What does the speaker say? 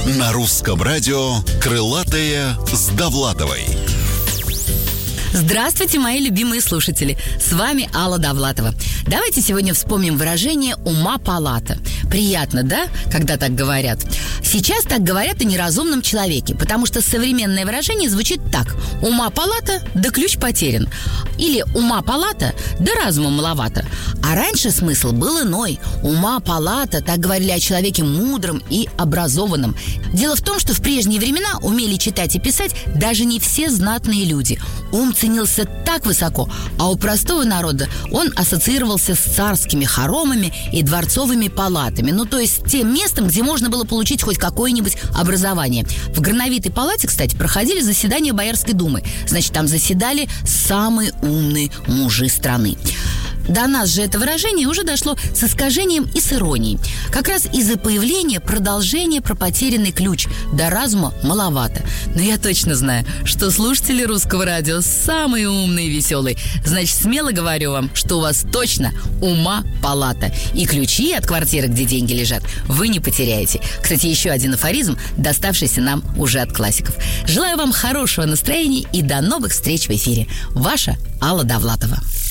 На русском радио «Крылатая с Довлатовой». Здравствуйте, мои любимые слушатели! С вами Алла Довлатова. Давайте сегодня вспомним выражение «ума палата». Приятно, да, когда так говорят? Сейчас так говорят о неразумном человеке, потому что современное выражение звучит так: «Ума палата, да ключ потерян». Или «ума палата, да разума маловато». А раньше смысл был иной. «Ума палата», так говорили о человеке мудром и образованном. Дело в том, что в прежние времена умели читать и писать даже не все знатные люди. Ум ценился так высоко, а у простого народа он ассоциировался с царскими хоромами и дворцовыми палатами. Ну, то есть тем местом, где можно было получить хоть какое-нибудь образование. В Грановитой палате, кстати, проходили заседания Боярской думы. Значит, там заседали самые умные мужи страны. До нас же это выражение уже дошло с искажением и с иронией. Как раз из-за появления продолжения про потерянный ключ. До разума маловато. Но я точно знаю, что слушатели русского радио самые умные и веселые. Значит, смело говорю вам, что у вас точно ума палата. И ключи от квартиры, где деньги лежат, вы не потеряете. Кстати, еще один афоризм, доставшийся нам уже от классиков. Желаю вам хорошего настроения и до новых встреч в эфире. Ваша Алла Довлатова.